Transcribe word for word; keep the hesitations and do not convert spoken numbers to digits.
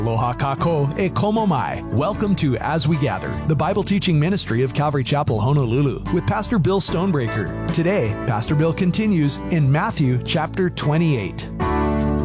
Aloha kako e komo mai. Welcome to As We Gather, the Bible teaching ministry of Calvary Chapel, Honolulu, with Pastor Bill Stonebreaker. Today, Pastor Bill continues in Matthew chapter twenty-eight.